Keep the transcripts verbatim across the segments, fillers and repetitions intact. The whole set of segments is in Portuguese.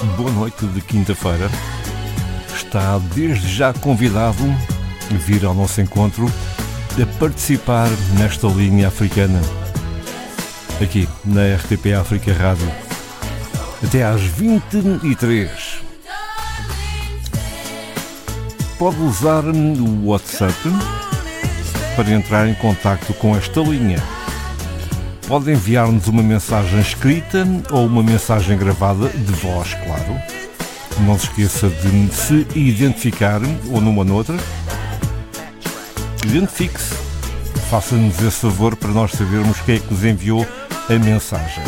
boa noite de quinta-feira. Está desde já convidado a vir ao nosso encontro, a participar nesta linha africana, aqui na R T P África Rádio, até às vinte e três. Pode usar o WhatsApp para entrar em contacto com esta linha. Pode enviar-nos uma mensagem escrita ou uma mensagem gravada de voz, claro. Não se esqueça de se identificar, ou numa ou noutra. Identifique-se. Faça-nos esse favor para nós sabermos quem é que nos enviou a mensagem.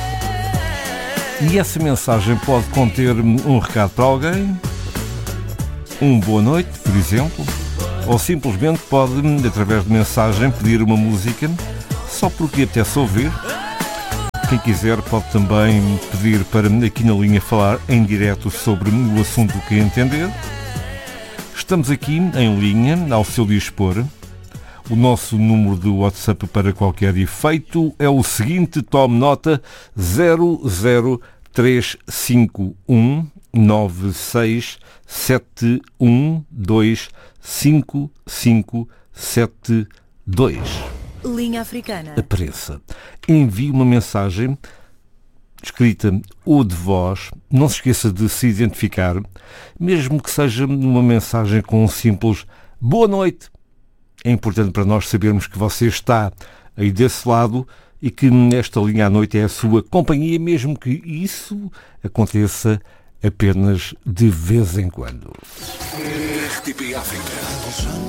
E essa mensagem pode conter um recado para alguém, um boa noite, por exemplo, ou simplesmente pode, através de mensagem, pedir uma música, só porque apetece ouvir. Quem quiser pode também pedir para aqui na linha falar em direto sobre o assunto que entender. Estamos aqui em linha, ao seu dispor. O nosso número de WhatsApp para qualquer efeito é o seguinte, tome nota: zero zero três cinco um nove seis sete um dois cinco cinco sete dois. Linha Africana. Apareça. Envie uma mensagem escrita ou de voz. Não se esqueça de se identificar, mesmo que seja uma mensagem com um simples boa noite. É importante para nós sabermos que você está aí desse lado e que esta linha à noite é a sua companhia, mesmo que isso aconteça apenas de vez em quando. R T P África.